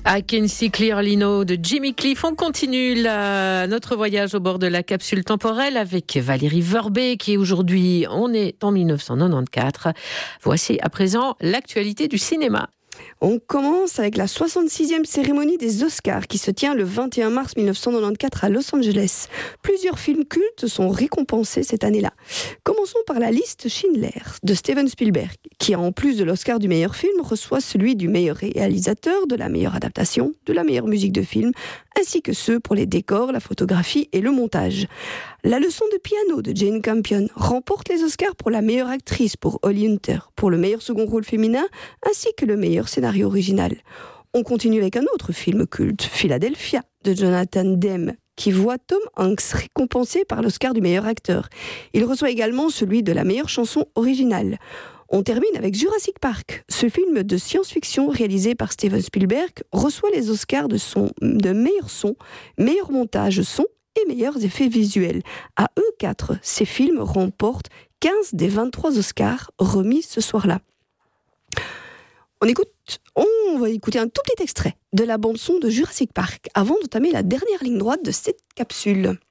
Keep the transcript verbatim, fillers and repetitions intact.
I Can See Clearly Now de Jimmy Cliff. On continue la, notre voyage au bord de la capsule temporelle avec Valérie Verbet qui aujourd'hui, on est en dix-neuf cent quatre-vingt-quatorze. Voici à présent l'actualité du cinéma. On commence avec la soixante-sixième cérémonie des Oscars qui se tient le vingt et un mars mille neuf cent quatre-vingt-quatorze à Los Angeles. Plusieurs films cultes sont récompensés cette année-là. Commençons par la liste Schindler de Steven Spielberg, qui en plus de l'Oscar du meilleur film reçoit celui du meilleur réalisateur, de la meilleure adaptation, de la meilleure musique de film, ainsi que ceux pour les décors, la photographie et le montage. La leçon de piano de Jane Campion remporte les Oscars pour la meilleure actrice pour Holly Hunter, pour le meilleur second rôle féminin, ainsi que le meilleur scénario original. On continue avec un autre film culte, Philadelphia, de Jonathan Demme, qui voit Tom Hanks récompensé par l'Oscar du meilleur acteur. Il reçoit également celui de la meilleure chanson originale. On termine avec Jurassic Park. Ce film de science-fiction réalisé par Steven Spielberg reçoit les Oscars de, son, de meilleur son, meilleur montage son et meilleurs effets visuels. À eux quatre, ces films remportent quinze des vingt-trois Oscars remis ce soir-là. On écoute, on va écouter un tout petit extrait de la bande-son de Jurassic Park avant d'entamer la dernière ligne droite de cette capsule.